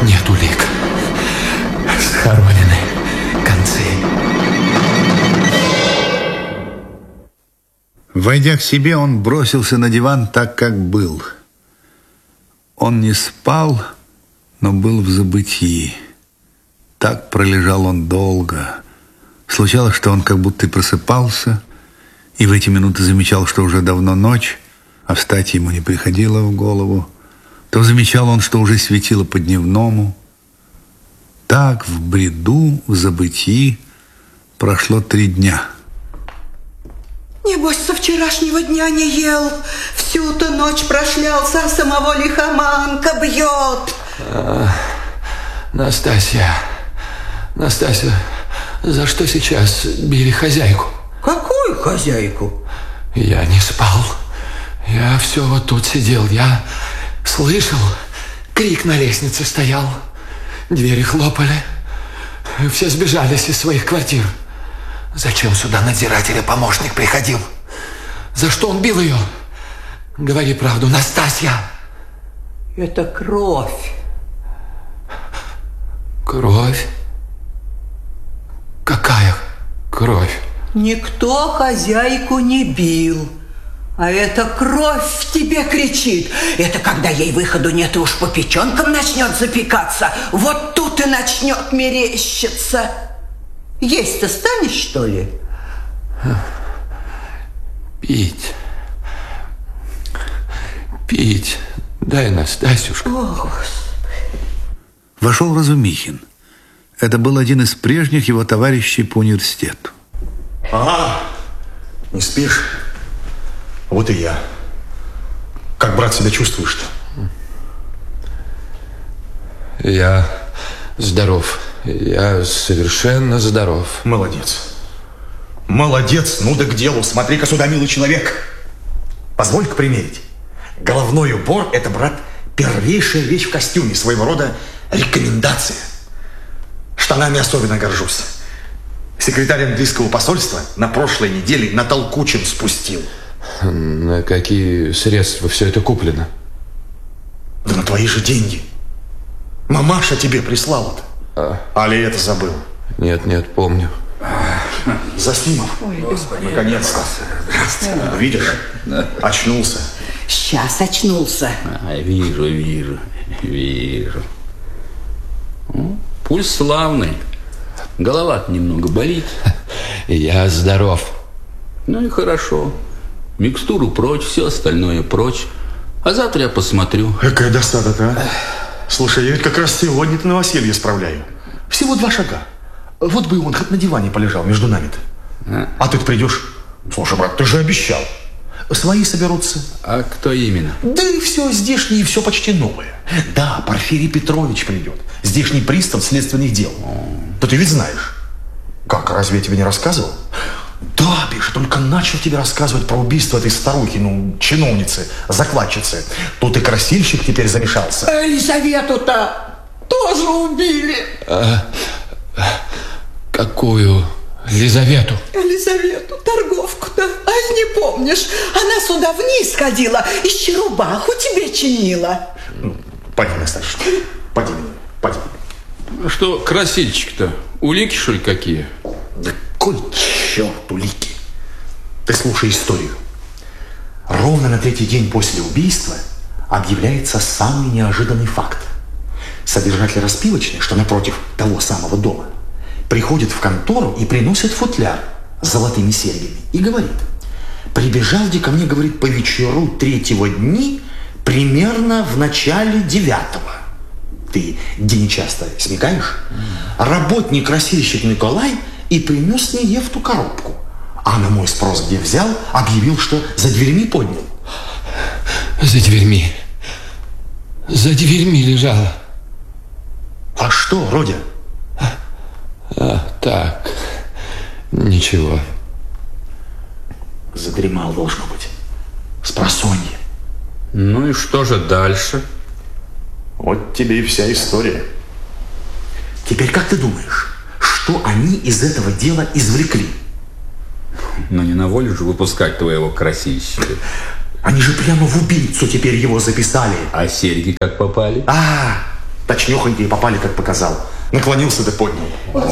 Нет улик. Схоронены концы. Войдя к себе, он бросился на диван так, как был. Он не спал, но был в забытии. Так пролежал он долго. Случалось, что он как будто и просыпался, и в эти минуты замечал, что уже давно ночь, а встать ему не приходило в голову. То замечал он, что уже светило по-дневному. Так в бреду, в забытии прошло 3 дня. Небось, со вчерашнего дня не ел. Всю-то ночь прошлялся, а самого лихоманка бьет. Настасья, за что сейчас били хозяйку? Какую хозяйку? Я не спал. Я все вот тут сидел. Я слышал, крик на лестнице стоял. Двери хлопали. Все сбежались из своих квартир. Зачем сюда надзирателя помощник приходил? За что он бил ее? Говори правду, Настасья. Это кровь. Кровь? Какая кровь? Никто хозяйку не бил. А эта кровь в тебе кричит. Это когда ей выходу нет, и уж по печенкам начнет запекаться. Вот тут и начнет мерещиться. Есть-то станешь, что ли? Пить. Дай, Настасюшка. Вошел Разумихин. Это был один из прежних его товарищей по университету. Ага, не спишь? Вот и я. Как, брат, себя чувствуешь-то? Я здоров. Я совершенно здоров. Молодец. Молодец. Ну да к делу. Смотри-ка сюда, милый человек. Позволь-ка примерить. Головной убор – это, брат, первейшая вещь в костюме. Своего рода рекомендация. Штанами особенно горжусь. Секретарь английского посольства на прошлой неделе на толкучем спустил. На какие средства все это куплено? Да на твои же деньги. Мамаша тебе прислала-то. Али это забыл? Нет, помню. Заснимов. Наконец-то. Видишь? Очнулся. Сейчас очнулся. Вижу. Пульс славный. Голова немного болит. Я здоров. Ну и хорошо. Микстуру прочь, все остальное прочь. А завтра я посмотрю. Какая досада-то, а? Слушай, я ведь как раз сегодня-то новоселье справляю. Всего 2 шага. Вот бы он хоть на диване полежал между нами-то. А ты придешь. Слушай, брат, ты же обещал. Свои соберутся. А кто именно? Да и все здешнее, и все почти новое. Да, Порфирий Петрович придет. Здешний пристав следственных дел. Да ты ведь знаешь. Как, разве я тебе не рассказывал? Да, Биша, только начал тебе рассказывать про убийство этой старухи, чиновницы, закладчицы. Тут и красильщик теперь замешался. Елизавету-то тоже убили. Какую Лизавету? Елизавету, торговку-то. Ай, не помнишь? Она сюда вниз ходила, еще рубаху тебе чинила. Пойди, Настасья, пойди. Что красильщик-то? Улики, что ли, какие? Да кой черт улики. Ты слушай историю. Ровно на 3-й день после убийства объявляется самый неожиданный факт. Содержатель распивочной, что напротив того самого дома, приходит в контору и приносит футляр с золотыми серьгами и говорит: прибежал ко мне, говорит, по вечеру 3-го дни, примерно в начале 9-го. Ты день часто смекаешь? Работник красильщик Николай и принес мне в ту коробку. А на мой спрос, где взял, объявил, что за дверьми поднял. За дверьми лежала. А что, Родя? Так, ничего. Задремал, должно быть. Спросонья. Ну и что же дальше? Вот тебе и вся история. Теперь как ты думаешь, что они из этого дела извлекли? Но не на волю же выпускать твоего красильщика. Они же прямо в убийцу теперь его записали. А серьги как попали? Точнёхонько и попали, как показал. Наклонился да поднял.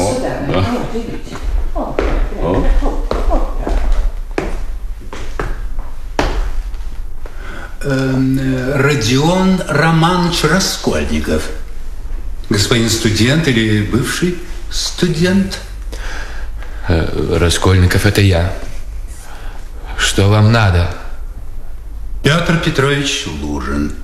Родион Романович Раскольников. Господин студент или бывший студент? Раскольников, это я. Что вам надо? Петр Петрович Лужин.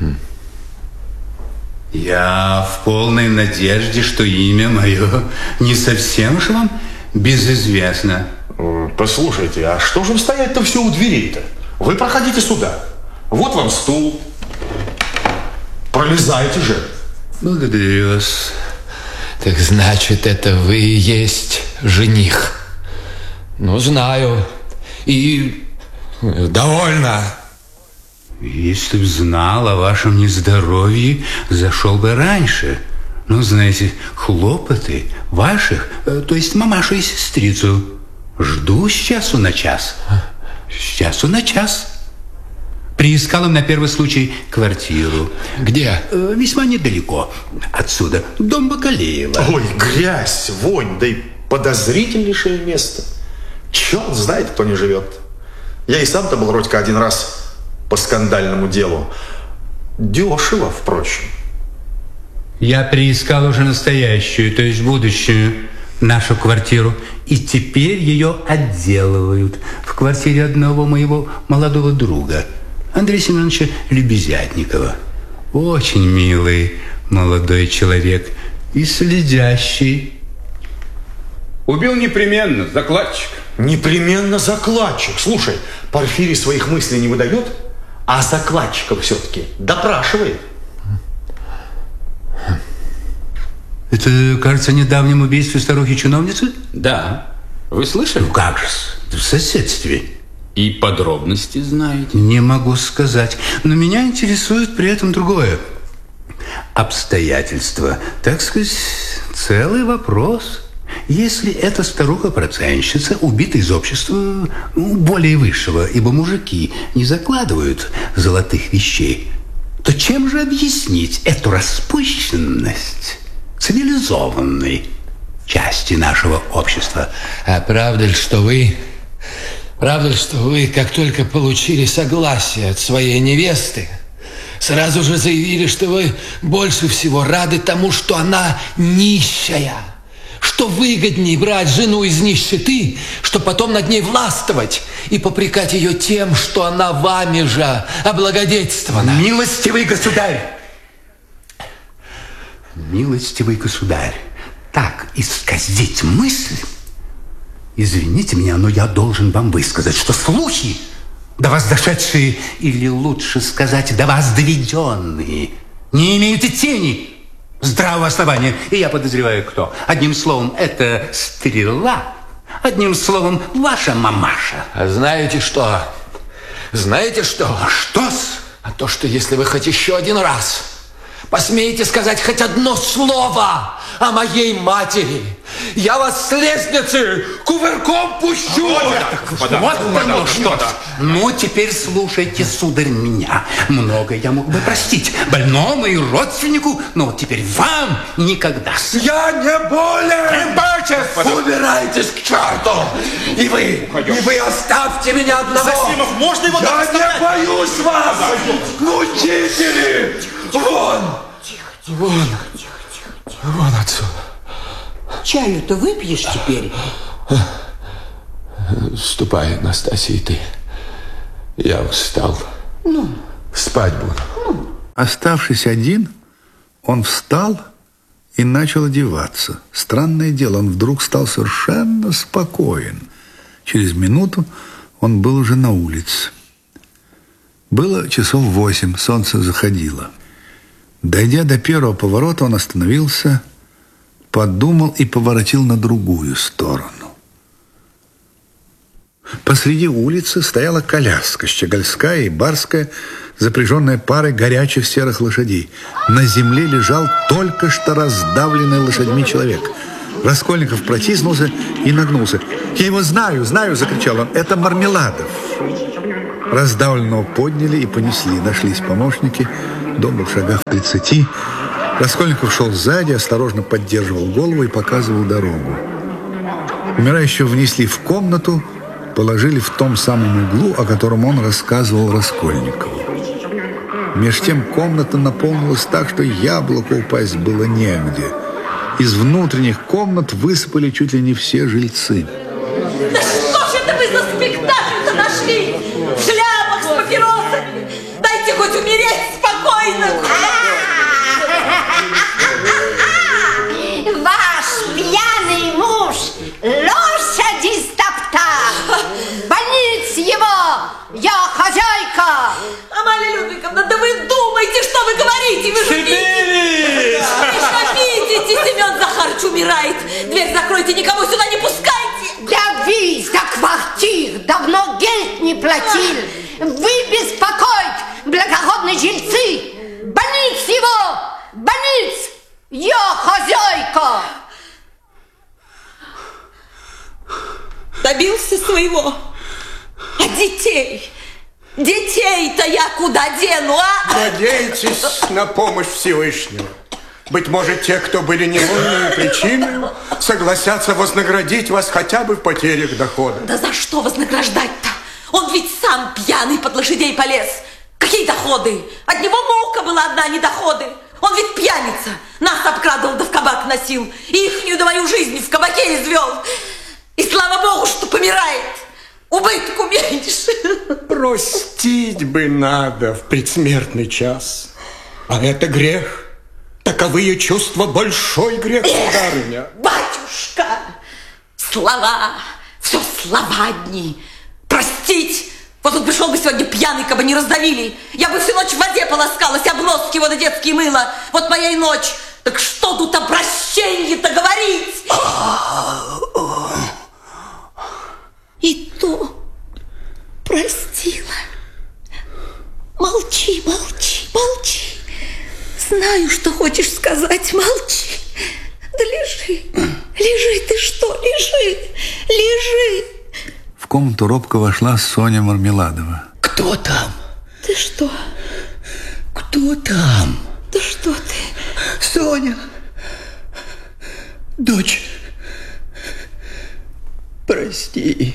Я в полной надежде, что имя мое не совсем уж вам безызвестно. Послушайте, а что же вы стоять-то все у дверей-то? Вы проходите сюда. Вот вам стул. Пролезайте же. Благодарю вас. Так значит, это вы и есть жених. Ну, знаю. И довольно. Если б знал о вашем нездоровье, зашел бы раньше. Ну, знаете, хлопоты ваших, то есть мамашу и сестрицу, жду с часу на час. С часу на час. Приискал им на первый случай квартиру. Где? Весьма недалеко отсюда. Дом Бакалеева. Ой, грязь, вонь, да и подозрительнейшее место. Черт знает, кто не живет. Я и сам-то был вроде как один раз по скандальному делу. Дешево, впрочем. Я приискал уже настоящую, то есть будущую нашу квартиру. И теперь ее отделывают в квартире одного моего молодого друга, Андрея Семеновича Лебезятникова. Очень милый молодой человек и следящий. Убил непременно, закладчик. Непременно закладчик. Слушай, Порфирий своих мыслей не выдает, а закладчиков все-таки допрашивает. Это, кажется, о недавнем убийстве старухи-чиновницы? Да. Вы слышали? Ну как же, в соседстве. И подробности знаете? Не могу сказать, но меня интересует при этом другое. Обстоятельства, так сказать, целый вопрос. Если эта старуха-проценщица убита из общества более высшего, ибо мужики не закладывают золотых вещей, то чем же объяснить эту распущенность цивилизованной части нашего общества? А правда ли, что вы, как только получили согласие от своей невесты, сразу же заявили, что вы больше всего рады тому, что она нищая? Что выгоднее брать жену из нищеты, чтобы потом над ней властвовать и попрекать ее тем, что она вами же облагодетельствована? Милостивый государь! Милостивый государь, так исказить мысль, извините меня, но я должен вам высказать, что слухи, до вас дошедшие, или лучше сказать, до вас доведенные, не имеют и тени здравого основания. И я подозреваю, кто. Одним словом, это стрела. Одним словом, ваша мамаша. А знаете что? Знаете что? Что-с? А то, что если вы хоть еще один раз посмеете сказать хоть одно слово о моей матери, я вас с лестницы кувырком пущу. Вот оно что-то. Ну, теперь слушайте, сударь, меня. Многое я мог бы простить больному и родственнику, но вот теперь вам никогда. Я не болен! Убирайтесь к черту! И вы оставьте меня одного! Засимов, можно его Я так не боюсь вас! Мучители! Вон отсюда. Чаю-то выпьешь теперь? Ступай, Настасья, и ты. Я устал. Спать буду. Оставшись один, он встал и начал одеваться. Странное дело, он вдруг стал совершенно спокоен. Через минуту он был уже на улице. Было часов 8, солнце заходило. Дойдя до первого поворота, он остановился, подумал и поворотил на другую сторону. Посреди улицы стояла коляска, щегольская и барская, запряженная парой горячих серых лошадей. На земле лежал только что раздавленный лошадьми человек. Раскольников протиснулся и нагнулся. «Я его знаю, знаю!» – закричал он. «Это Мармеладов!» Раздавленного подняли и понесли. Нашлись помощники. Дом был в шагах 30. Раскольников шел сзади, осторожно поддерживал голову и показывал дорогу. Умирающего внесли в комнату, положили в том самом углу, о котором он рассказывал Раскольникову. Меж тем комната наполнилась так, что яблоку упасть было негде. Из внутренних комнат высыпали чуть ли не все жильцы. Да что же это вы за спектакль-то нашли? В шляпах с папиросами? Дайте хоть умереть спокойно. Ваш пьяный муж лошади стоптал. В больнице его, я хозяйка. Амалия Людвиговна, да вы думаете, что вы говорите? Вы же видите. Вы же видите, Семен Захарович умирает. Дверь закройте, никого сюда не пускайте. Да вы за квартир давно гельд не платил. Вы беспокоить, благородные жильцы. Больниц его, больниц, я хозяйка. Добился своего. А детей? Детей-то я куда дену, а? Надеетесь на помощь Всевышнего. Быть может, те, кто были невольными причинами, согласятся вознаградить вас хотя бы в потерях дохода. Да за что вознаграждать-то? Он ведь сам пьяный под лошадей полез. Какие доходы? От него мука была одна, не доходы. Он ведь пьяница. Нас обкрадывал, да в кабак носил. И ихнюю да мою жизнь в кабаке извел. И слава богу, что помирает. Убыток уменьшил. Простить бы надо в предсмертный час. А это грех. Таковые чувства большой грех, сударыня. Батюшка, слова, все слова одни. Простить. Вот он пришел бы сегодня пьяный, кабы не раздавили. Я бы всю ночь в воде полоскалась, обноски его на детские мыла. Вот моя и ночь. Так что тут о прощении-то говорить? И то простила. Молчи, молчи, молчи. Знаю, что хочешь сказать, молчи. Да лежи, лежи, ты что, лежи, лежи. В комнату робко вошла Соня Мармеладова. Кто там? Ты что? Кто там? Да что ты? Соня, дочь, прости.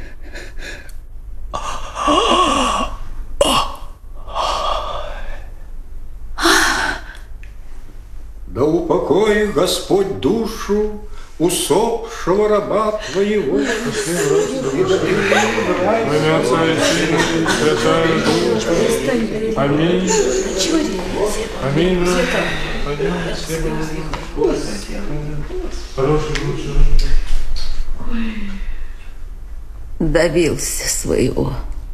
Да упокоит Господь душу усопшего раба твоего. Аминь. Аминь. Добился своего.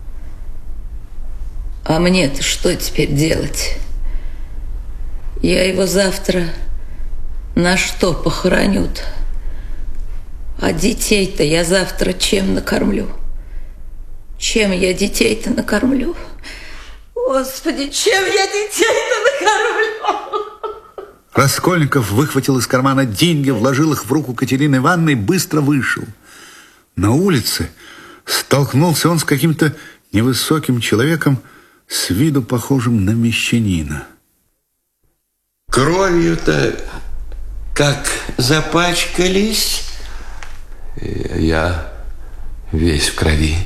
А мне-то что теперь делать? Я его завтра на что похороню-то? А детей-то я завтра чем накормлю? Чем я детей-то накормлю? Господи, чем я детей-то накормлю? Раскольников выхватил из кармана деньги, вложил их в руку Катерины Ивановны и быстро вышел. На улице столкнулся он с каким-то невысоким человеком, с виду похожим на мещанина. Кровью-то как запачкались. Я весь в крови.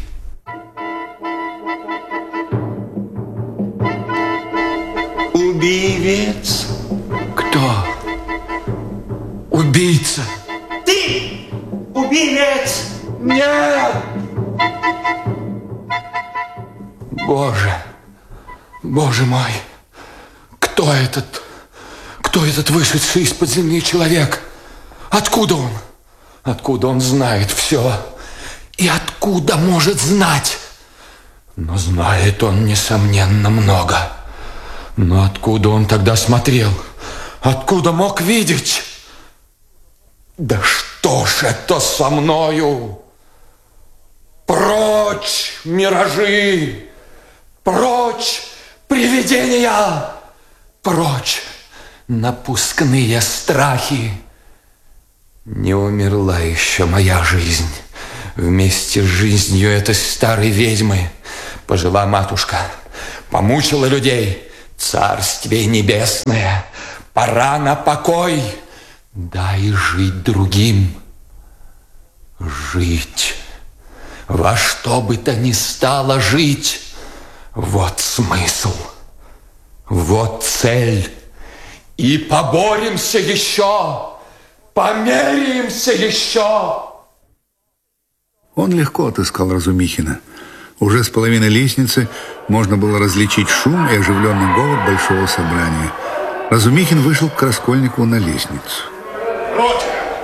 Убивец. Кто? Убийца. Ты убивец! Нет! Боже, Боже мой, кто этот вышедший из-под земли человек? Откуда он? Откуда он знает все? И откуда может знать? Но знает он, несомненно, много. Но откуда он тогда смотрел? Откуда мог видеть? Да что ж это со мною? Прочь, миражи! Прочь, привидения! Прочь, напускные страхи! Не умерла еще моя жизнь. Вместе с жизнью этой старой ведьмы пожила матушка, помучила людей. Царствие небесное, Пора на покой. Дай жить другим. Жить. Во что бы то ни стало жить. Вот смысл. Вот цель. И поборемся еще. Померяемся еще. Он легко отыскал Разумихина. Уже с половины лестницы можно было различить шум и оживленный говор большого собрания. Разумихин вышел к Раскольникову на лестницу. Родя!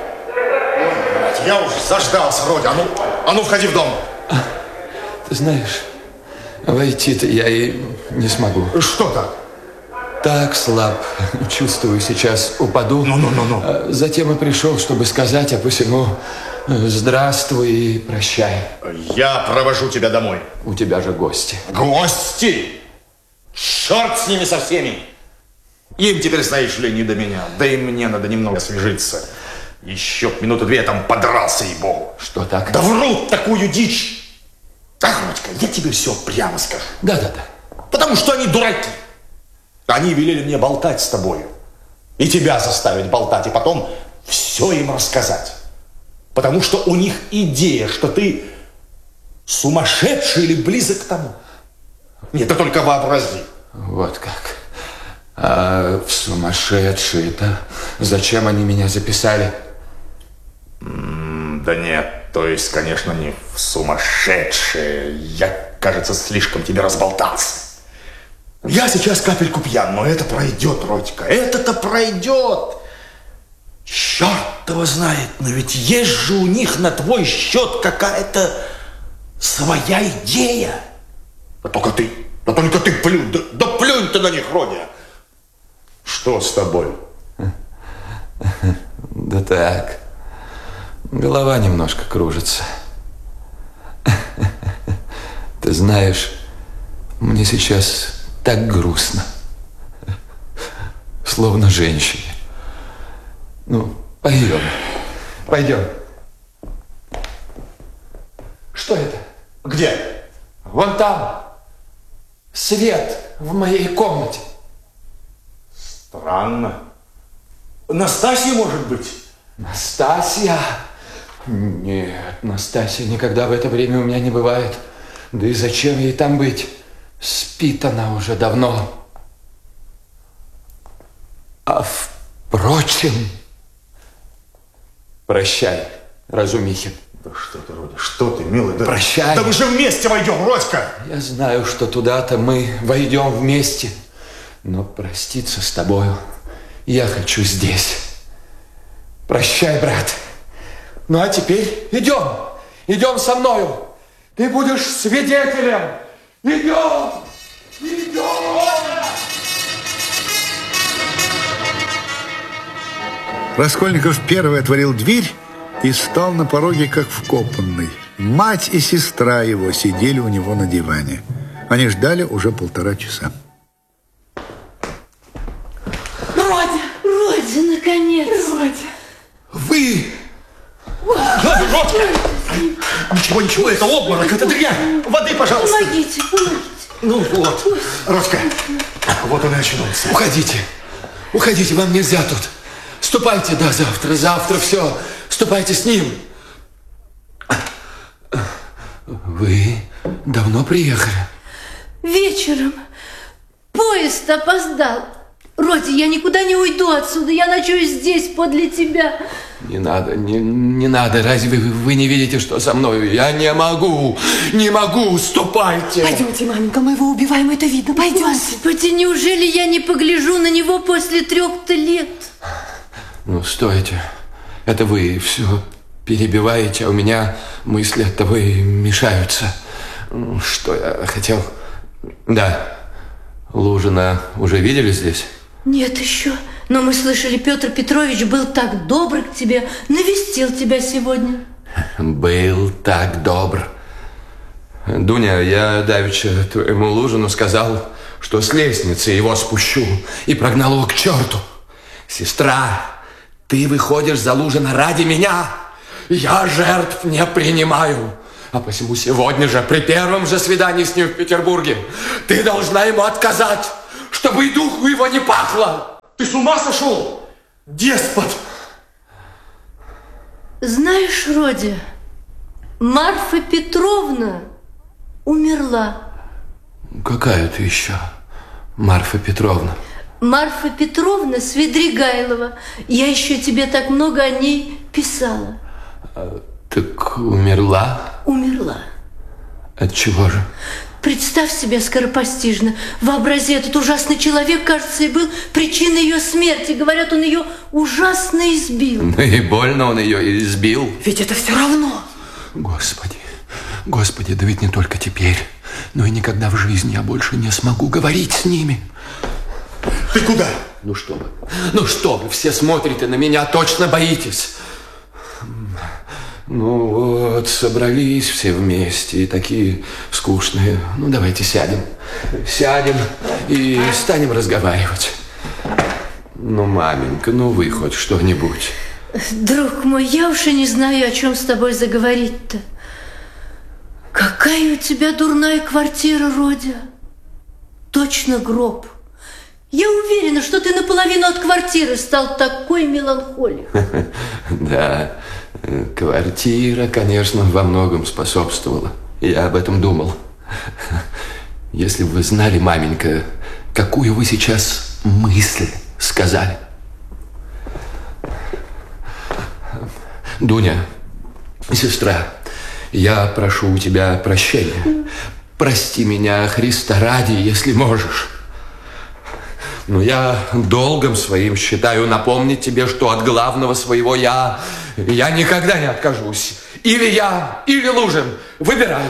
Я уже заждался, Родя. А ну, входи в дом. Ты знаешь, войти-то я и не смогу. Что так? Так слаб. Чувствую, сейчас упаду. Ну. Затем и пришел, чтобы сказать, а посему здравствуй и прощай. Я провожу тебя домой. У тебя же гости. Гости? Черт с ними со всеми. Им теперь, знаешь ли, не до меня. Да и мне надо немного освежиться. Еще минуты-две я там подрался, ей-богу. Что так? Да врут такую дичь. Ах, Родька, я тебе все прямо скажу. Да. Потому что они дураки. Они велели мне болтать с тобою. И тебя заставить болтать, и потом все им рассказать. Потому что у них идея, что ты сумасшедший или близок к тому. Нет, ты только вообрази. Вот как. А в сумасшедшие-то зачем они меня записали? Да нет, то есть, конечно, не в сумасшедшие. Я, кажется, слишком тебе разболтался. Я сейчас капельку пьян, но это пройдет, Родька. Это-то пройдет. Черт его знает, но ведь есть же у них на твой счет какая-то своя идея. Да только ты плюнь, да плюнь ты на них, Родя. Что с тобой? Да так, голова немножко кружится. Ты знаешь, мне сейчас так грустно. Словно женщине. Ну, пойдем. Что это? Где? Вон там. Свет в моей комнате. Странно. Настасья, может быть? Настасья? Нет, Настасья никогда в это время у меня не бывает. Да и зачем ей там быть? Спит она уже давно. А впрочем... Прощай, Разумихин. Да что ты, Родя, что ты, милый? Да... Прощай. Да мы же вместе войдем, Родька. Я знаю, что туда-то мы войдем вместе. Но проститься с тобою я хочу здесь. Прощай, брат. Ну, а теперь идем со мною. Ты будешь свидетелем. Идем! Раскольников первый отворил дверь и стал на пороге, как вкопанный. Мать и сестра его сидели у него на диване. Они ждали уже 1,5 часа. Родя, наконец. Родя. Вы! Родька! Ничего, это обморок, это дрянь. Воды, пожалуйста. Помогите. Ну вот, Родька, вот он и очнулся. Уходите, вам нельзя тут. Ступайте до завтра все. Ступайте с ним. Вы давно приехали? Вечером. Поезд опоздал. Родя, я никуда не уйду отсюда. Я ночую здесь, подле тебя. Не надо. Разве вы не видите, что со мной? Я не могу. Ступайте. Пойдемте, маменька, мы его убиваем, это видно. Пойдемте. Господи, неужели я не погляжу на него после 3 лет? Ну, стойте. Это вы все перебиваете, а у меня мысли от того и мешаются. Что я хотел? Да. Лужина уже видели здесь? Нет еще. Но мы слышали, Петр Петрович был так добр к тебе, навестил тебя сегодня. Был так добр. Дуня, я давеча твоему Лужину сказал, что с лестницы его спущу, и прогнал его к черту. Сестра, ты выходишь за Лужина ради меня. Я жертв не принимаю. А посему сегодня же, при первом же свидании с ним в Петербурге, ты должна ему отказать, чтобы и духу его не пахло. Ты с ума сошел? Деспот! Знаешь, Родя, Марфа Петровна умерла. Какая ты еще Марфа Петровна? Марфа Петровна Свидригайлова. Я еще тебе так много о ней писала. Так умерла? Умерла. От чего же? Представь себе скоропостижно. Вообрази, этот ужасный человек, кажется, и был причиной ее смерти. Говорят, он ее ужасно избил. Ну и больно он ее избил. Ведь это все равно. Господи, Господи, да ведь не только теперь, но и никогда в жизни я больше не смогу говорить с ними. Ты куда? Ну что вы, все смотрите на меня, точно боитесь. Ну вот, собрались все вместе и такие скучные. Ну давайте сядем и станем разговаривать. Ну, маменька, ну вы хоть что-нибудь. Друг мой, я уж и не знаю, о чем с тобой заговорить-то. Какая у тебя дурная квартира, Родя. Точно гроб. Я уверена, что ты наполовину от квартиры стал такой меланхолик. Да, квартира, конечно, во многом способствовала. Я об этом думал. Если бы вы знали, маменька, какую вы сейчас мысль сказали. Дуня, сестра, я прошу у тебя прощения. Прости меня, Христа ради, если можешь. Но я долгом своим считаю напомнить тебе, что от главного своего я никогда не откажусь. Или я, или Лужин. Выбирай.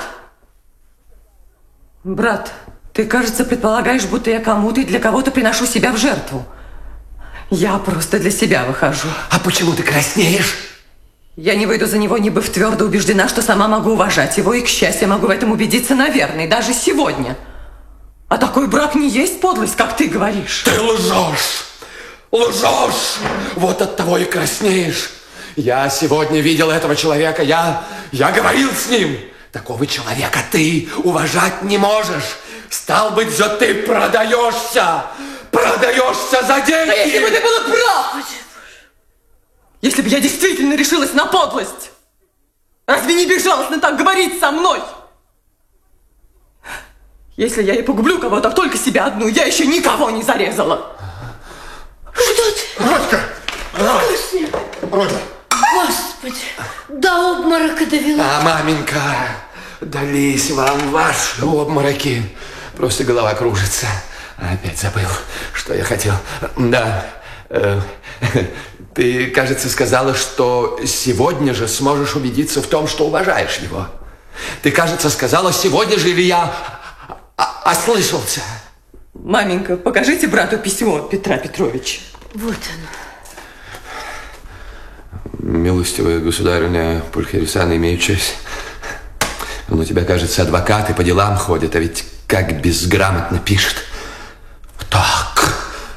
Брат, ты, кажется, предполагаешь, будто я кому-то и для кого-то приношу себя в жертву. Я просто для себя выхожу. А почему ты краснеешь? Я не выйду за него, не быв твердо убеждена, что сама могу уважать его, и, к счастью, могу в этом убедиться, наверное, и даже сегодня. А такой брак не есть подлость, как ты говоришь. Ты лжешь! Лжешь! Вот от того и краснеешь. Я сегодня видел этого человека, я говорил с ним. Такого человека ты уважать не можешь. Стал быть, за ты продаешься за деньги. А если бы ты был прав? Если бы я действительно решилась на подлость, разве не безжалостно так говорить со мной? Если я и погублю кого-то, только себя одну, я еще никого не зарезала. Что ты? Родька! Родя! Господи, до обморока довела. А, маменька, дались вам ваши обмороки. Просто голова кружится. Опять забыл, что я хотел. Да, ты, кажется, сказала, что сегодня же сможешь убедиться в том, что уважаешь его. Ты, кажется, сказала сегодня же, или я ослышался? Маменька, покажите брату письмо Петра Петровича. Вот оно. Милостивая государыня Пульхересана, имею честь. Он у тебя, кажется, адвокаты по делам ходят, а ведь как безграмотно пишет. Так.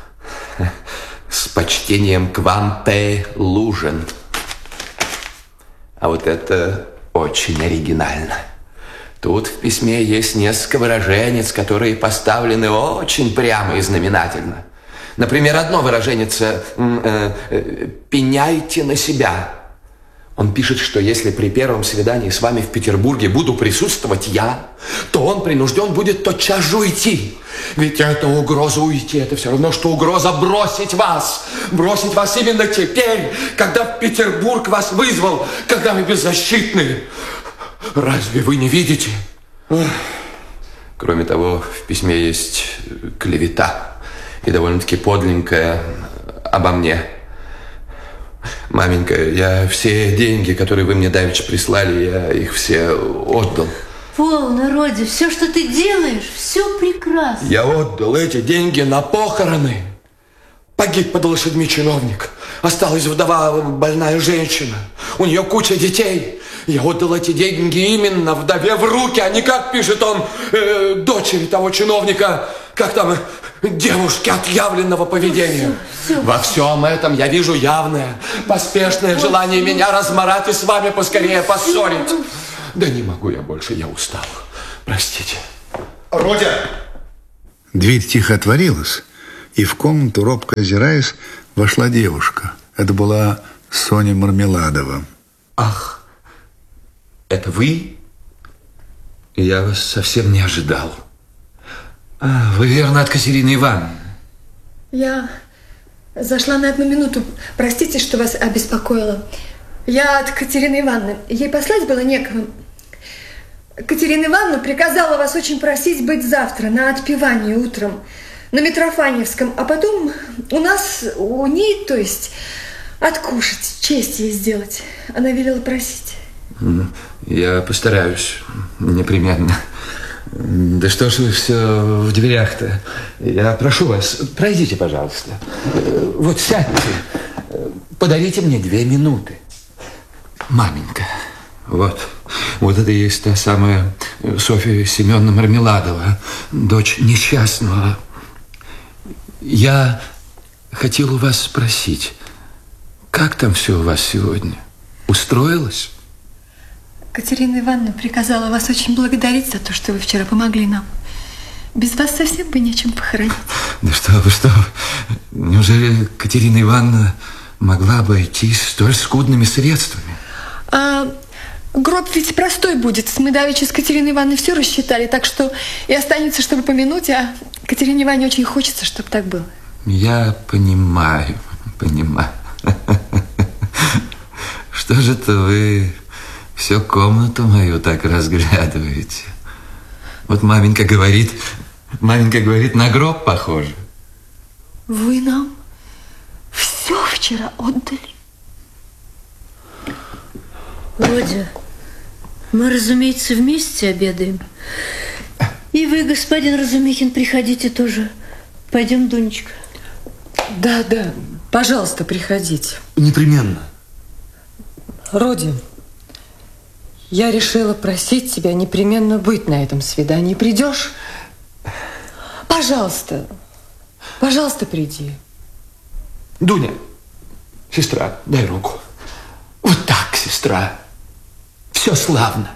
С почтением к вам, П. Лужин. А вот это очень оригинально. Тут в письме есть несколько выраженец, которые поставлены очень прямо и знаменательно. Например, одно выраженце «пеняйте на себя». Он пишет, что если при первом свидании с вами в Петербурге буду присутствовать я, то он принужден будет тотчас же уйти. Ведь это угроза уйти, это все равно, что угроза бросить вас. Бросить вас именно теперь, когда в Петербург вас вызвал, когда вы беззащитны. Разве вы не видите? Кроме того, в письме есть клевета. И довольно-таки подленькая обо мне. Маменька, я все деньги, которые вы мне давеча прислали, я их все отдал. Полно, Родя, все, что ты делаешь, все прекрасно. Я отдал эти деньги на похороны. Погиб под лошадьми чиновник. Осталась вдова, больная женщина. У нее куча детей. Я отдал эти деньги именно вдове в руки, а не, как пишет он, дочери того чиновника, как там, девушки отъявленного поведения. Все. Во всем этом я вижу явное, поспешное желание меня размарать и с вами поскорее поссорить. Да не могу я больше, я устал. Простите. Родя! Дверь тихо отворилась, И в комнату, робко озираясь, вошла девушка. Это была Соня Мармеладова. Ах, это вы? Я вас совсем не ожидал. Вы, верно, от Катерины Ивановны? Я зашла на 1 минуту. Простите, что вас обеспокоила. Я от Катерины Ивановны. Ей послать было некого. Катерина Ивановна приказала вас очень просить быть завтра на отпевании утром на Митрофаневском, а потом у нас, у ней, то есть, откушать, честь ей сделать. Она велела просить. Я постараюсь, непременно. Да что ж вы все в дверях-то? Я прошу вас, пройдите, пожалуйста. Вот сядьте, подарите мне 2 минуты. Маменька, вот это и есть та самая Софья Семеновна Мармеладова, дочь несчастного. Я хотел у вас спросить, как там все у вас сегодня? Устроилось? Катерина Ивановна приказала вас очень благодарить за то, что вы вчера помогли нам. Без вас совсем бы нечем похоронить. Да что вы. Неужели Катерина Ивановна могла обойтись столь скудными средствами? Гроб ведь простой будет. Мы давеча с Катериной Ивановной все рассчитали, так что и останется, чтобы помянуть, а Катерине Ивановне очень хочется, чтобы так было. Я понимаю. Что же это вы всю комнату мою так разглядываете? Вот маменька говорит, на гроб похоже. Вы нам все вчера отдали. Родя, мы, разумеется, вместе обедаем. И вы, господин Разумихин, приходите тоже. Пойдем, Дунечка. Да, пожалуйста, приходите. Непременно. Родин, я решила просить тебя непременно быть на этом свидании. Придешь? Пожалуйста, приди. Дуня, сестра, дай руку. Вот так, сестра. Все славно.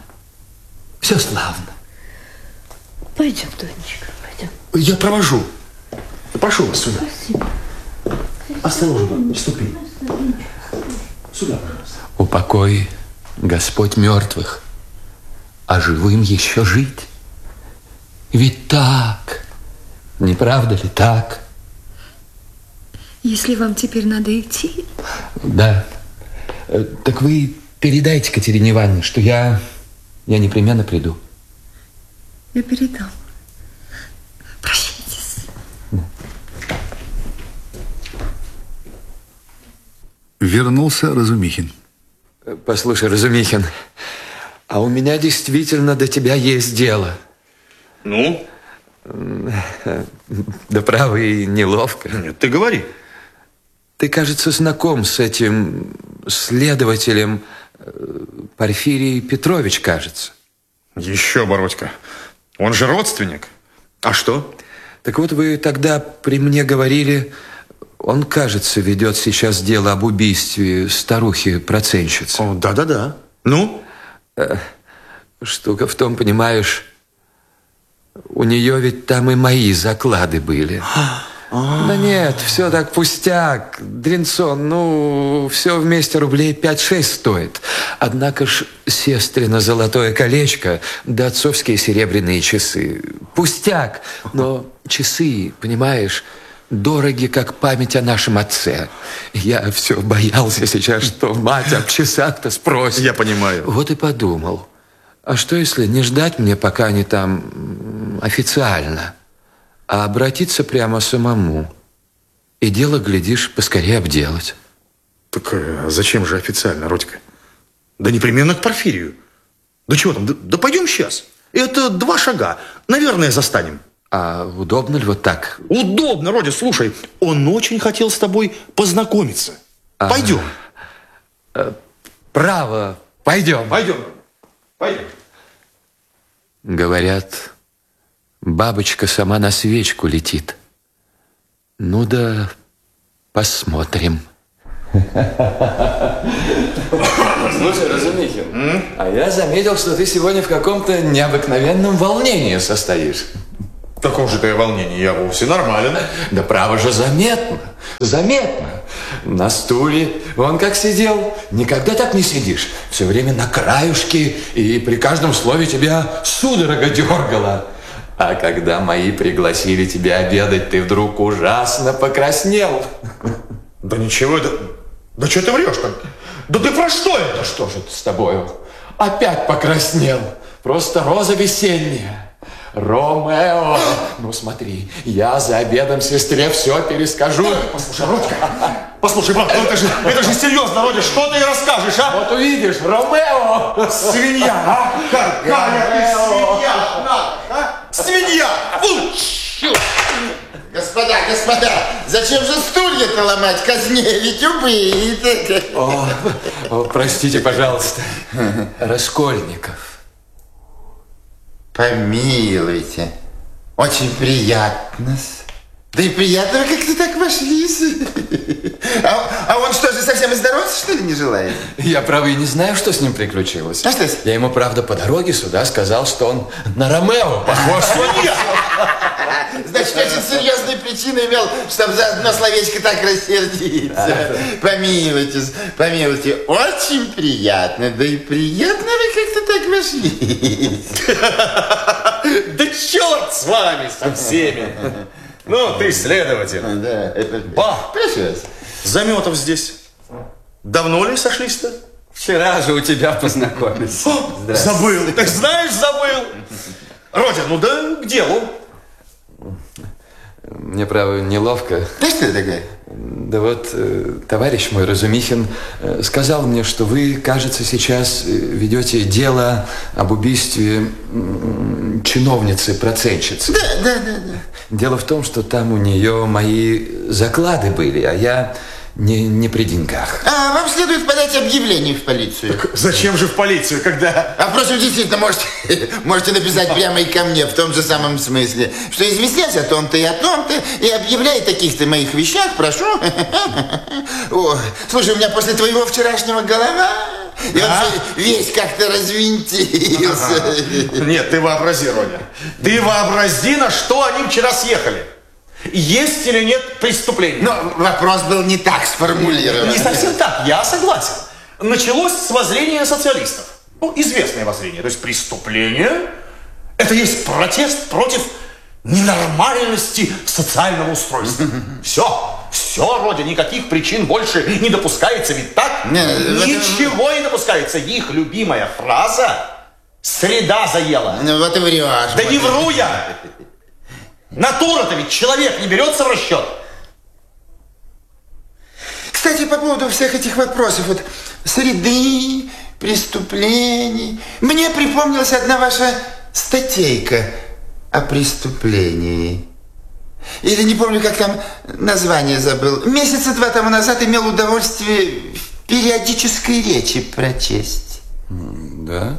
Пойдем, Дунечка, пойдем. Я провожу. Прошу вас сюда. Спасибо. Осторожно, ступи. Сюда, пожалуйста. Упокой, Господь, мертвых, а живым еще жить. Ведь так, не правда ли так? Если вам теперь надо идти... Да. Так вы передайте Катерине Ивановне, что я непременно приду. Я передам. Прощайтесь. Вернулся Разумихин. Послушай, Разумихин, а у меня действительно до тебя есть дело. Ну? Да право и неловко. Нет, ты говори. Ты, кажется, знаком с этим следователем Порфирий Петрович, кажется. Еще, Бородька. Он же родственник. А что? Так вот, вы тогда при мне говорили, он, кажется, ведет сейчас дело об убийстве старухи-процентщицы. О, да. Ну? Штука в том, понимаешь, у нее ведь там и мои заклады были. Да нет, все так пустяк, Дринсон, все вместе рублей 5-6 стоит. Однако ж сестрина золотое колечко, да отцовские серебряные часы. Пустяк, но часы, понимаешь, дороги, как память о нашем отце. Я все боялся сейчас, что мать об часах-то спросит. Я понимаю. Вот и подумал, а что если не ждать мне, пока они там официально, а обратиться прямо самому. И дело, глядишь, поскорее обделать. Так зачем же официально, Родька? Да непременно к Порфирию. Да чего там, да пойдем сейчас. Это 2 шага. Наверное, застанем. А удобно ли вот так? Удобно, Родя, слушай. Он очень хотел с тобой познакомиться. Пойдем. Право, пойдем. Пойдем. Говорят, бабочка сама на свечку летит. Ну да, посмотрим. Слушай, Разумихин, а я заметил, что ты сегодня в каком-то необыкновенном волнении состоишь. каком же ты волнении? Я вовсе нормален. Да право же, заметно. Заметно. На стуле он как сидел. Никогда так не сидишь. Все время на краюшке, и при каждом слове тебя судорога дергала. А когда мои пригласили тебя обедать, ты вдруг ужасно покраснел. Да ничего, да что ты врешь-то? Да ты про что это? Да что же это с тобою? Опять покраснел. Просто роза весенняя. Ромео! Ну смотри, я за обедом сестре все перескажу. Послушай, Родька, послушай, брат, это же серьезно, Родя, что ты ей расскажешь, а? Вот увидишь, Ромео! Свинья, а? Какая ты свинья, а? Свинья! Господа, зачем же стулья-то ломать? Казневить убит. О, простите, пожалуйста. Раскольников. Помилуйте. Очень приятно. Да и приятно, вы как-то так вошлись. А он что же, совсем и здороваться, что ли, не желает? Я, право, и не знаю, что с ним приключилось. А что? Я ему, правда, по дороге сюда сказал, что он на Ромео похож. Значит, очень серьезные причины имел, чтобы за одно словечко так рассердиться. Помилуйте, очень приятно. Да и приятно вы как-то так вошлись. Да черт с вами, со всеми. Ну, ты следователь. Да, это... Ба! Прошу вас. Заметов здесь. Давно ли сошлись-то? Вчера же у тебя познакомились. Забыл. Ты знаешь, забыл. Родя, ну да к делу. Мне, право, неловко. Да что такое? Да вот, товарищ мой Разумихин сказал мне, что вы, кажется, сейчас ведете дело об убийстве чиновницы-процентщицы. Да. Дело в том, что там у нее мои заклады были, а я не при деньгах. А вам следует подать объявление в полицию. Так зачем же в полицию, когда... А впрочем, действительно, можете написать прямо и ко мне в том же самом смысле, что известнясь о том-то и о том-то, и объявляй о таких-то моих вещах, прошу. О, слушай, у меня после твоего вчерашнего голова, и он весь как-то развинтился. Нет, ты вообрази, Родя. Ты вообрази, на что они вчера съехали. Есть или нет преступления? Но вопрос был не так сформулирован. Не совсем так, я согласен. Началось с воззрения социалистов. Ну, известное воззрение. То есть преступление – это есть протест против ненормальности социального устройства. Все, Родя, никаких причин больше не допускается. Ведь так? Ничего не допускается. Их любимая фраза «среда заела». Ну вот и врешь. Да не вру я. Натура-то ведь человек не берется в расчет. Кстати, по поводу всех этих вопросов, вот среды, преступлений, мне припомнилась одна ваша статейка о преступлении. Или не помню, как там название забыл. Месяца 2 тому назад имел удовольствие в периодической речи прочесть. Да?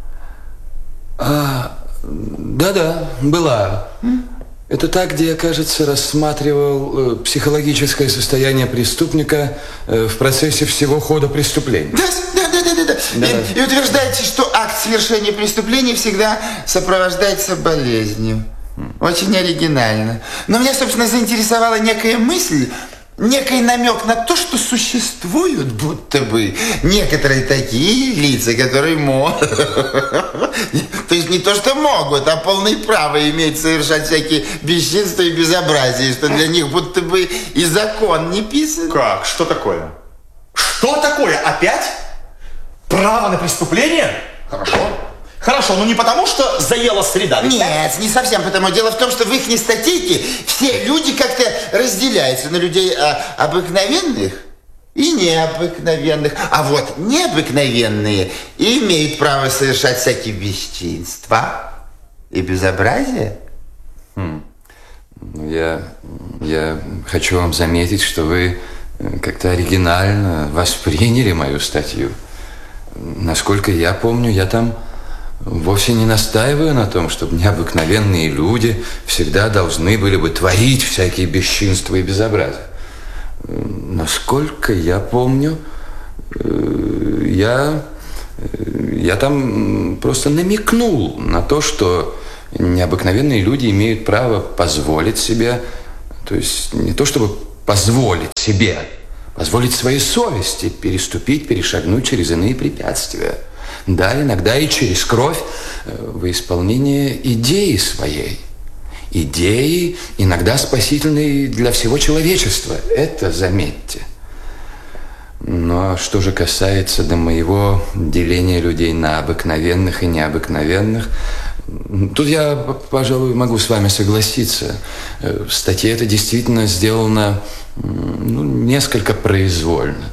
Да, была. Это та, где я, кажется, рассматривал психологическое состояние преступника в процессе всего хода преступления. Да. И утверждаете, что акт совершения преступления всегда сопровождается болезнью. Очень оригинально. Но меня, собственно, заинтересовала некая мысль, некий намек на то, что существуют будто бы некоторые такие лица, которые могут, то есть не то, что могут, а полное право имеют совершать всякие бесчинства и безобразия, что для них будто бы и закон не писан. Как? Что такое? Что такое? Опять? Право на преступление? Хорошо, но не потому, что заела среда. Нет, не совсем потому. Дело в том, что в их статейке все люди как-то разделяются на людей обыкновенных и необыкновенных. А вот необыкновенные имеют право совершать всякие бесчинства и безобразия. Я хочу вам заметить, что вы как-то оригинально восприняли мою статью. Насколько я помню, я там вовсе не настаиваю на том, чтобы необыкновенные люди всегда должны были бы творить всякие бесчинства и безобразия. Насколько я помню, я там просто намекнул на то, что Необыкновенные люди имеют право позволить себе, то есть не то чтобы позволить себе, позволить своей совести переступить, перешагнуть через иные препятствия. Да, иногда и через кровь во исполнение идеи своей. Идеи, иногда спасительной для всего человечества. Это заметьте. Но что же касается до моего деления людей на обыкновенных и необыкновенных, тут я, пожалуй, могу с вами согласиться. В статье это действительно сделано несколько произвольно.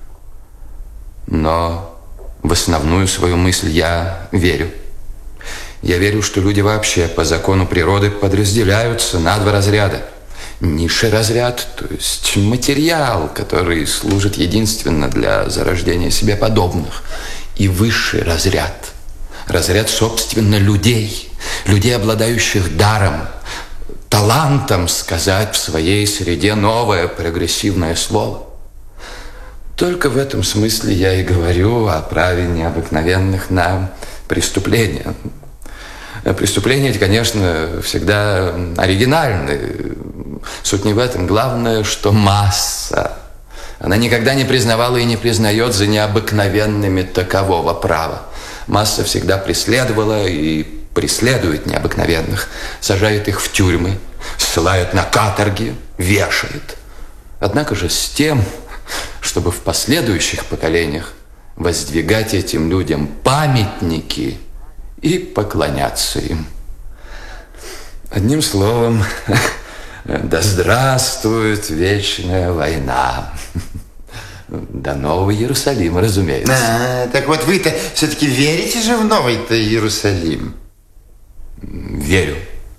Но в основную свою мысль я верю. Я верю, что люди вообще по закону природы подразделяются на два разряда. Низший разряд, то есть материал, который служит единственно для зарождения себе подобных. И высший разряд. Разряд, собственно, людей. Людей, обладающих даром, талантом сказать в своей среде новое прогрессивное слово. Только в этом смысле я и говорю о праве необыкновенных на преступления. Преступления эти, конечно, всегда оригинальны. Суть не в этом. Главное, что масса. Она никогда не признавала и не признает за необыкновенными такового права. Масса всегда преследовала и преследует необыкновенных. Сажает их в тюрьмы, ссылает на каторги, вешает. Однако же с тем, чтобы в последующих поколениях воздвигать этим людям памятники и поклоняться им. Одним словом, да здравствует вечная война. До Нового Иерусалима, разумеется. Так вот вы-то все-таки верите же в Новый-то Иерусалим? Верю.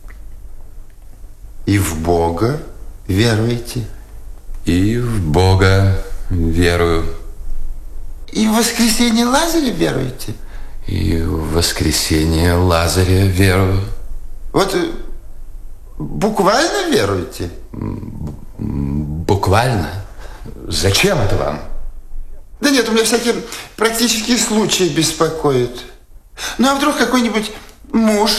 И в Бога веруете? И в Бога верую. И в воскресение Лазаря веруете? И в воскресение Лазаря верую. Вот буквально веруете? Буквально? Зачем это вам? Да нет, у меня всякие практические случаи беспокоят. Ну а вдруг какой-нибудь муж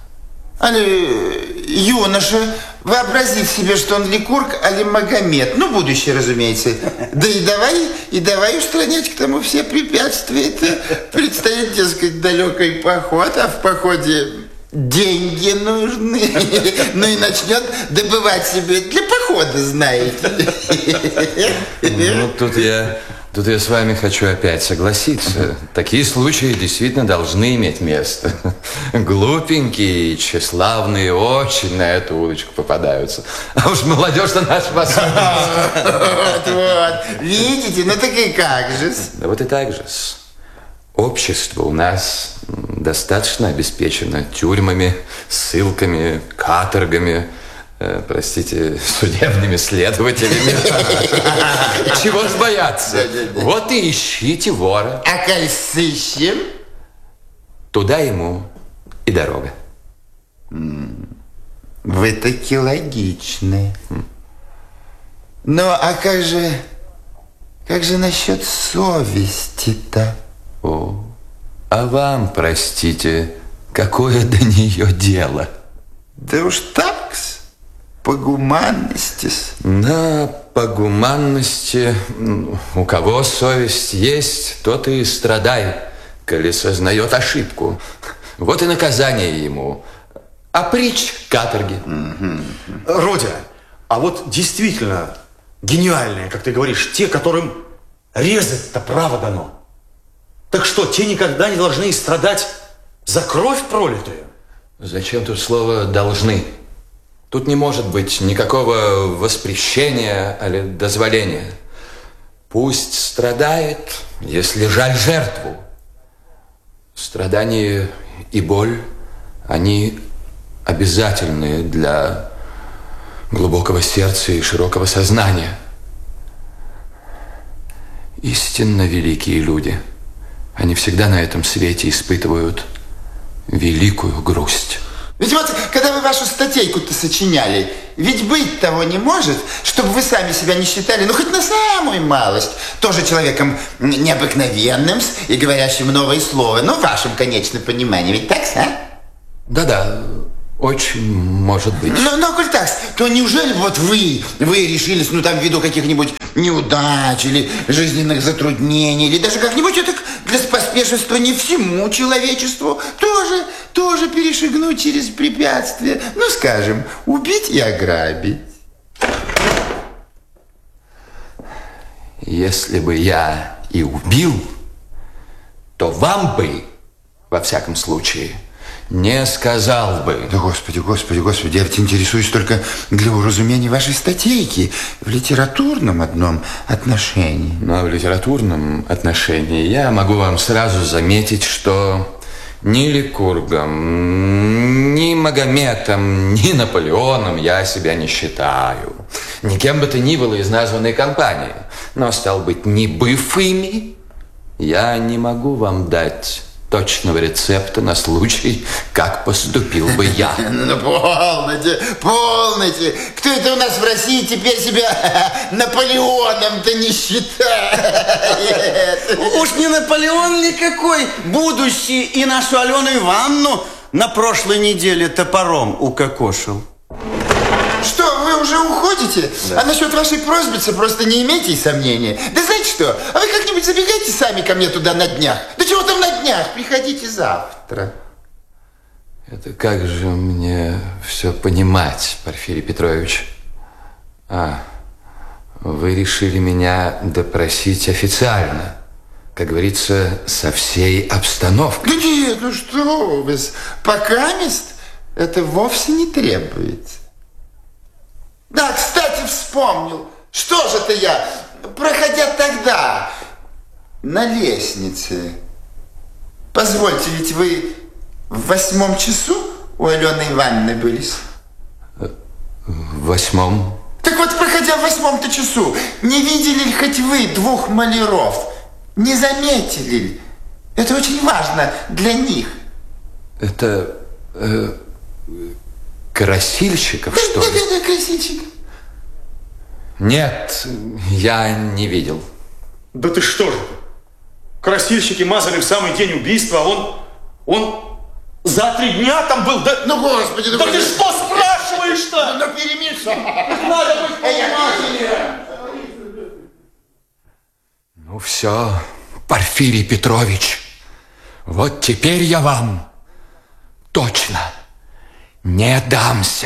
или юноша вообразит себе, что он Ликург, али Магомед. Ну, будущее, разумеется. Да и давай устранять к тому все препятствия. Это предстоит, дескать, далекий поход, а в походе деньги нужны. Ну и начнет добывать себе для похода, знаете. Ну, тут я с вами хочу опять согласиться. Такие случаи действительно должны иметь место. Глупенькие и тщеславные очень на эту удочку попадаются. А уж молодежь-то наша Вот, видите, ну так и как же? Да вот и так же. Общество у нас достаточно обеспечено тюрьмами, ссылками, каторгами, простите, судебными следователями. Чего ж бояться? Вот и ищите вора. А коль сыщем? Туда ему и дорога. Вы таки логичны. Ну, а как же насчет совести-то? О, а вам, простите, какое до нее дело? Да уж так-с. По гуманности. Да, по гуманности. У кого совесть есть, тот и страдает, коли сознает ошибку. Вот и наказание ему. А притч каторги. Родя, а вот действительно гениальные, как ты говоришь, те, которым резать-то право дано. Так что, те никогда не должны страдать за кровь пролитую? Зачем тут слово «должны»? Тут не может быть никакого воспрещения или дозволения. Пусть страдает, если жаль жертву. Страдания и боль, они обязательны для глубокого сердца и широкого сознания. Истинно великие люди, они всегда на этом свете испытывают великую грусть. Ведь вот, когда вы вашу статейку-то сочиняли, ведь быть того не может, чтобы вы сами себя не считали, ну, хоть на самую малость, тоже человеком необыкновенным и говорящим новое слово, ну, в вашем, конечно, понимании, ведь так, а? Да-да, Очень может быть. Но коль так, то неужели вот вы решились, ну там ввиду каких-нибудь неудач или жизненных затруднений, или даже как-нибудь это для споспешествования всему человечеству тоже перешагнуть через препятствия, ну скажем, убить и ограбить? Если бы я и убил, то вам бы, во всяком случае, не сказал бы. Да господи, я ведь интересуюсь только для уразумения вашей статейки в литературном одном отношении. Но в литературном отношении я могу вам сразу заметить, что ни Ликургом, ни Магометом, ни Наполеоном я себя не считаю. Ни кем бы то ни было из названной компании. Но, стал быть, не быв ими, я не могу вам дать точного рецепта на случай, как поступил бы я. Ну, полноте. Кто это у нас в России теперь себя Наполеоном-то не считает? Уж не Наполеон никакой, будущий и нашу Алену Ивановну на прошлой неделе топором укокошил. Что, вы уже уходите? Да. А насчет вашей просьбицы просто не имейте сомнений. Да знаете что, а вы как-нибудь забегайте сами ко мне туда на днях. Да чего там на днях? Приходите завтра. Это как же мне все понимать, Порфирий Петрович? Вы решили меня допросить официально, как говорится, со всей обстановкой. Да нет, ну что вы, покамест это вовсе не требуется. Да, кстати, вспомнил. Что же это я, проходя тогда на лестнице. Позвольте, ведь вы в 8 часу у Алены Ивановны были? В 8? Так вот, проходя в 8-то часу, не видели ли хоть вы 2 маляров? Не заметили ли? Это очень важно для них. Это... красильщиков, что ли? Да, красильщиков. Нет, я не видел. Да ты что же? Красильщики мазали в самый день убийства, а он за 3 дня там был, да? Ну, господи, да ты что спрашиваешь-то? Ну, перемешай. Надо быть внимательнее. Ну, все, Порфирий Петрович, вот теперь я вам точно не дамся.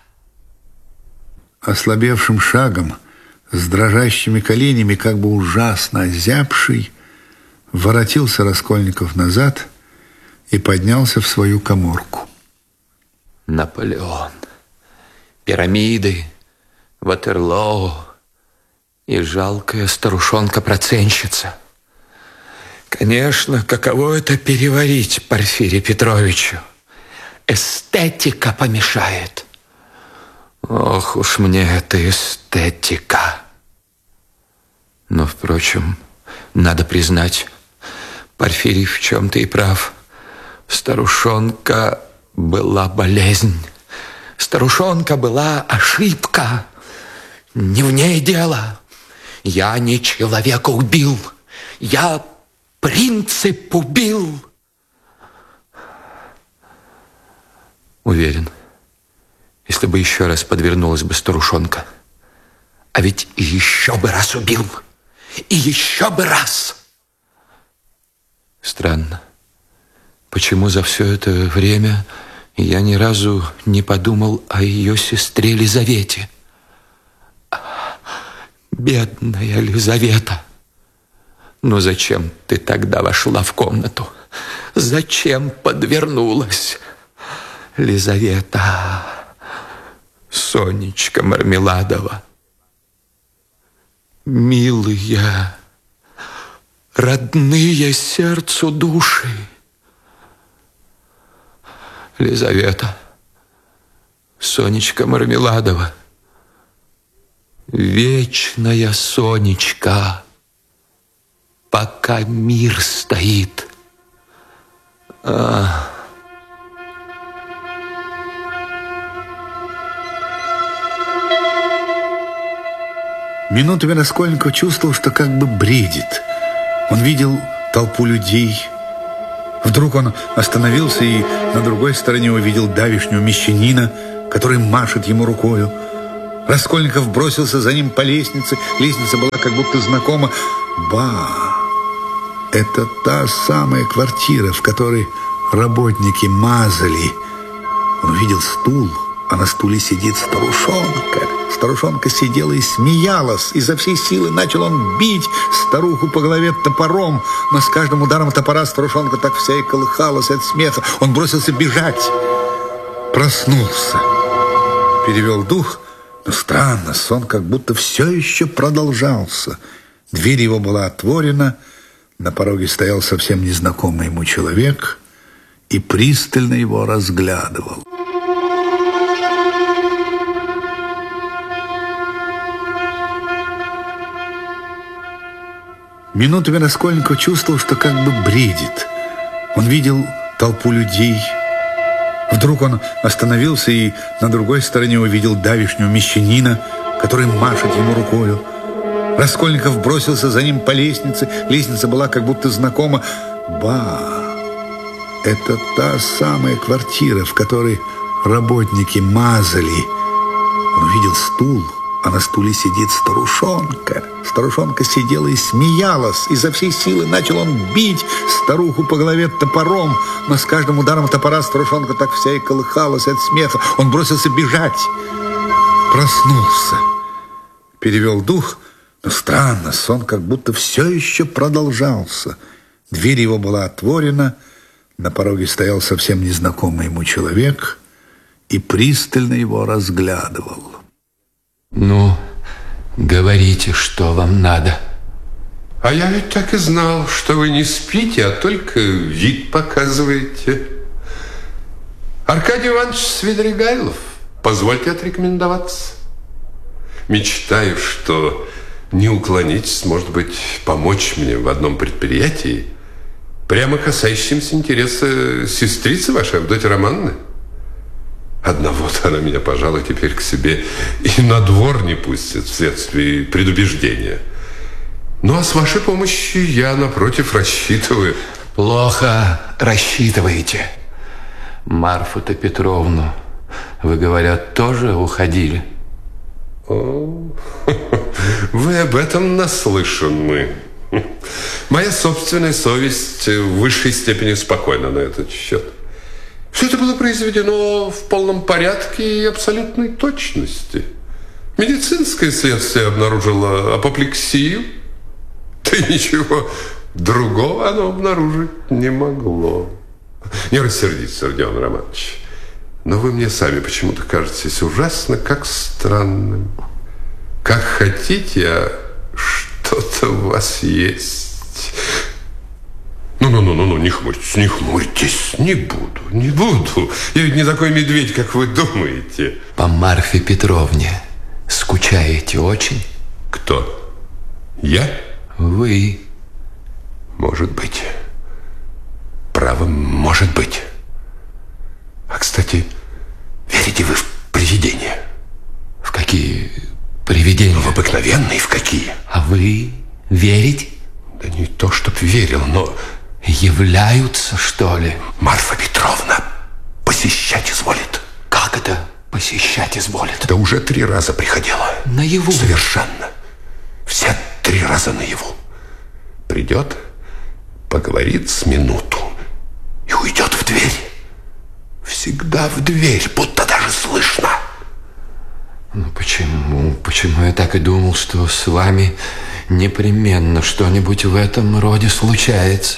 Ослабевшим шагом, с дрожащими коленями, как бы ужасно озябший, воротился Раскольников назад и поднялся в свою каморку. Наполеон, пирамиды, Ватерлоо и жалкая старушонка-процентщица. Конечно, каково это переварить Порфирию Петровичу? Эстетика помешает. Ох уж мне эта эстетика. Но, впрочем, надо признать, Порфирий в чем-то и прав. Старушонка была болезнь. Старушонка была ошибка. Не в ней дело. Я не человека убил. Я принцип убил. Уверен, если бы еще раз подвернулась бы старушонка, а ведь и еще бы раз убил, и еще бы раз. Странно, почему за все это время я ни разу не подумал о ее сестре Лизавете. Бедная Лизавета. Но зачем ты тогда вошла в комнату? Зачем подвернулась? Лизавета, Сонечка Мармеладова, милые, родные сердцу души. Лизавета, Сонечка Мармеладова, вечная Сонечка, пока мир стоит. Минутами Раскольников чувствовал, что как бы бредит. Он видел толпу людей, Вдруг он остановился и на другой стороне увидел давишнего мещанина, который машет ему рукою. Раскольников бросился за ним по лестнице. Лестница была как будто знакома. Ба! Это та самая квартира, в которой работники мазали. Он увидел стул, а на стуле сидит старушонка. Старушонка сидела и смеялась. Изо всей силы начал он бить старуху по голове топором. Но с каждым ударом топора старушонка так вся и колыхалась от смеха. Он бросился бежать. Проснулся. Перевел дух. Но странно, сон как будто все еще продолжался. Дверь его была отворена. На пороге стоял совсем незнакомый ему человек и пристально его разглядывал. Минутами Раскольников чувствовал, что как бы бредит. Он видел толпу людей. Вдруг он остановился и на другой стороне увидел давишнего мещанина, который машет ему рукою. Раскольников бросился за ним по лестнице. Лестница была как будто знакома. Ба! Это та самая квартира, в которой работники мазали. Он увидел стул, а на стуле сидит старушонка. Старушонка сидела и смеялась. Изо всей силы начал он бить старуху по голове топором. Но с каждым ударом топора старушонка так вся и колыхалась от смеха. Он бросился бежать. Проснулся. Перевел дух. Но странно, сон как будто все еще продолжался. Дверь его была отворена. На пороге стоял совсем незнакомый ему человек и пристально его разглядывал. Ну, говорите, что вам надо. А я ведь так и знал, что вы не спите, а только вид показываете. Аркадий Иванович Свидригайлов, позвольте отрекомендоваться. Мечтаю, что не уклонитесь, может быть, помочь мне в одном предприятии, прямо касающемся интереса сестрицы вашей, Авдотьи Романовны. Одного-то она меня, пожалуй, теперь к себе и на двор не пустит вследствие предубеждения. Ну, а с вашей помощью я, напротив, рассчитываю. Плохо рассчитываете. Марфу-то Петровну, вы, говорят, тоже уходили? О, вы об этом наслышаны. Моя собственная совесть в высшей степени спокойна на этот счет. Все это было произведено в полном порядке и абсолютной точности. Медицинское следствие обнаружило апоплексию, да и ничего другого оно обнаружить не могло. Не рассердитесь, Родион Романович, но вы мне сами почему-то кажетесь ужасно как странным. Как хотите, а что-то у вас есть. Ну, не хмурьтесь, не буду. Я ведь не такой медведь, как вы думаете. По Марфе Петровне скучаете очень? Кто? Я? Вы. Может быть. Право, может быть. А, кстати, верите вы в привидения? В какие привидения? В обыкновенные, в какие? А вы верите? Да не то, чтоб верил, но... Являются, что ли? Марфа Петровна посещать изволит. Как это посещать изволит? Да уже 3 раза приходила. Наяву? Совершенно. Все 3 раза наяву. Придет, поговорит с минуту и уйдет в дверь. Всегда в дверь, будто даже слышно. Ну почему я так и думал, что с вами непременно что-нибудь в этом роде случается?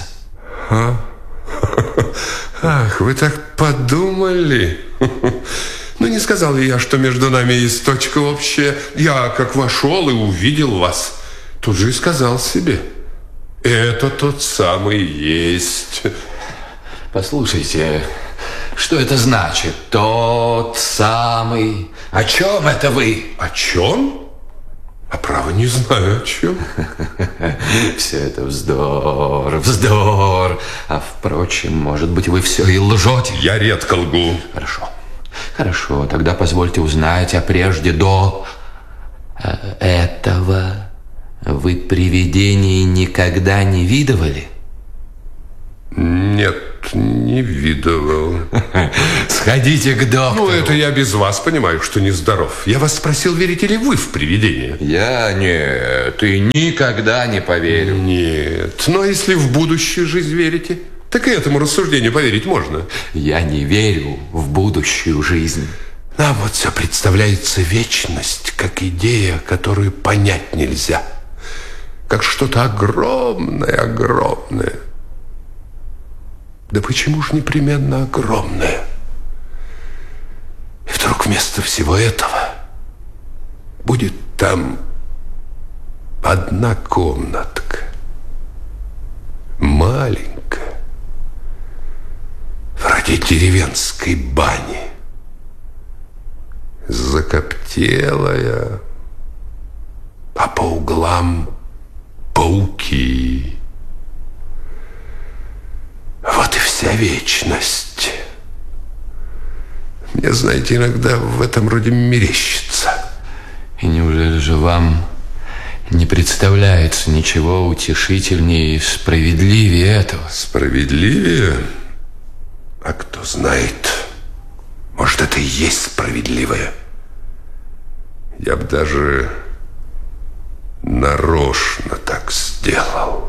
Ах, вы так подумали. Ну, не сказал ли я, что между нами есть точка общая? Я, как вошел и увидел вас, тут же и сказал себе: это тот самый есть. Послушайте, что это значит? Тот самый. О чем это вы? О чем? А право не знаю, о чем. Все это вздор. А впрочем, может быть, вы все и лжете. Я редко лгу. Хорошо, тогда позвольте узнать, а прежде до этого вы привидений никогда не видывали? Нет, не видывал. Сходите к доктору. Ну, это я без вас понимаю, что нездоров. Я вас спросил, верите ли вы в привидения? Я нет, и никогда не поверю. Нет, но если в будущую жизнь верите, так и этому рассуждению поверить можно. Я не верю в будущую жизнь. Нам вот все представляется вечность, как идея, которую понять нельзя. Как что-то огромное. Да почему же непременно огромное? И вдруг вместо всего этого будет там одна комнатка, маленькая, вроде деревенской бани, закоптелая, а по углам пауки. Вот и вся вечность. Мне, знаете, иногда в этом роде мерещится. И неужели же вам не представляется ничего утешительнее и справедливее этого? Справедливее? А кто знает, может, это и есть справедливое. Я бы даже нарочно так сделал.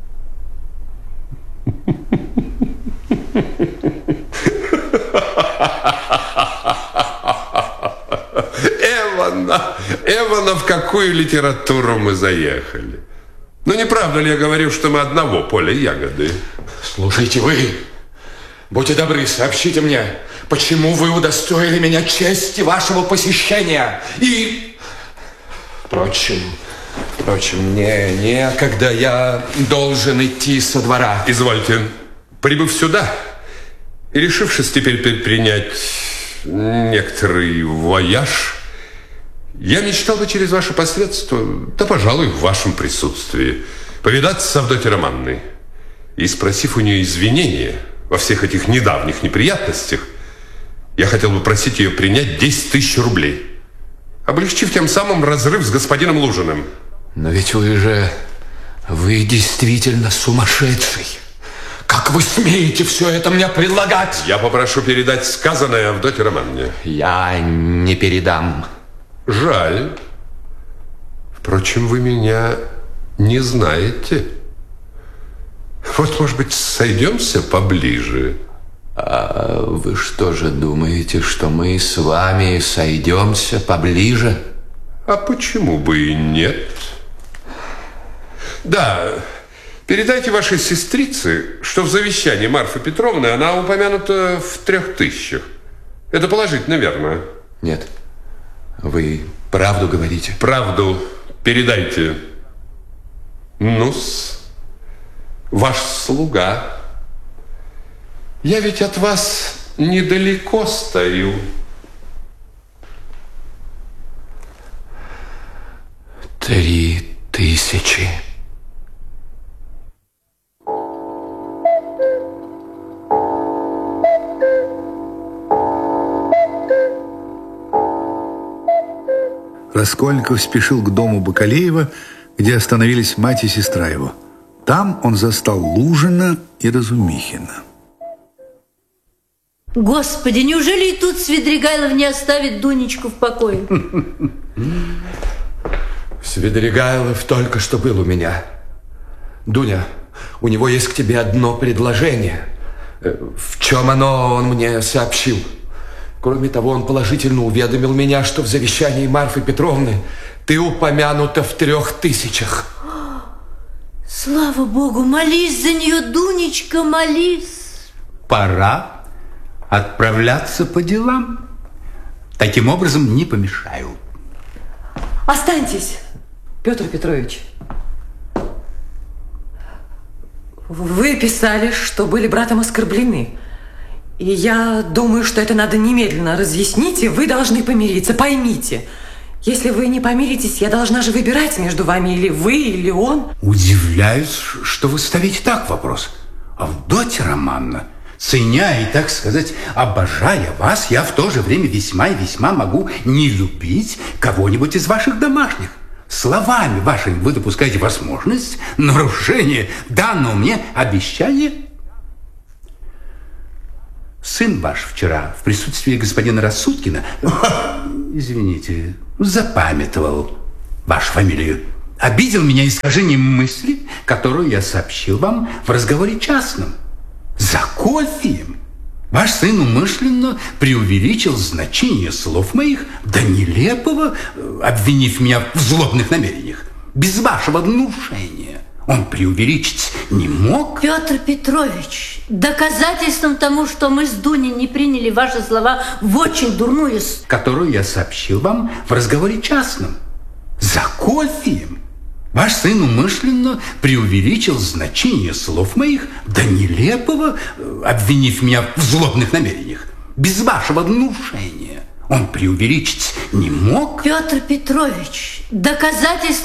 Эвана, в какую литературу мы заехали? Ну, не правда ли я говорю, что мы одного поля ягоды? Слушайте, вы, будьте добры, сообщите мне, почему вы удостоили меня чести вашего посещения? И, впрочем, мне некогда, я должен идти со двора. Извольте, прибыв сюда и решившись теперь предпринять некоторый вояж, я мечтал бы через ваше посредство, да, пожалуй, в вашем присутствии, повидаться с Авдотьей Романовной и, спросив у нее извинения во всех этих недавних неприятностях, я хотел бы просить ее принять 10 000 рублей, облегчив тем самым разрыв с господином Лужиным. Но ведь вы действительно сумасшедший. Как вы смеете все это мне предлагать? Я попрошу передать сказанное Авдотье Романовне. Я не передам. Жаль. Впрочем, вы меня не знаете. Вот, может быть, сойдемся поближе. А вы что же думаете, что мы с вами сойдемся поближе? А почему бы и нет? Да, передайте вашей сестрице, что в завещании Марфы Петровны она упомянута в 3000. Это положительно верно? Нет. Вы правду говорите? Правду передайте. Ну-с, ваш слуга. Я ведь от вас недалеко стою. 3000. Раскольников спешил к дому Бакалеева, где остановились мать и сестра его. Там он застал Лужина и Разумихина. Господи, неужели и тут Свидригайлов не оставит Дунечку в покое? Свидригайлов только что был у меня. Дуня, у него есть к тебе одно предложение. В чем оно, он мне сообщил. Кроме того, он положительно уведомил меня, что в завещании Марфы Петровны ты упомянута в 3000. Слава Богу, молись за нее, Дунечка, молись. Пора отправляться по делам. Таким образом, не помешаю. Останьтесь, Петр Петрович. Вы писали, что были братом оскорблены. И я думаю, что это надо немедленно разъяснить, и вы должны помириться. Поймите, если вы не помиритесь, я должна же выбирать между вами или вы, или он. Удивляюсь, что вы ставите так вопрос. Авдотья Романовна, ценя и, так сказать, обожая вас, я в то же время весьма и весьма могу не любить кого-нибудь из ваших домашних. Словами вашими вы допускаете возможность нарушения данного мне обещания. сын ваш вчера в присутствии господина Рассудкина, извините, запамятовал вашу фамилию, обидел меня искажением мысли, которую я сообщил вам в разговоре частном. За кофеем ваш сын умышленно преувеличил значение слов моих до нелепого, обвинив меня в злобных намерениях. Без вашего внушения он преувеличить не мог. Петр Петрович, доказательством тому, что мы с Дуней не приняли ваши слова в очень дурную... Которую я сообщил вам в разговоре частном. За кофеем ваш сын умышленно преувеличил значение слов моих до нелепого, обвинив меня в злобных намерениях. Без вашего внушения он преувеличить не мог. Петр Петрович, доказательством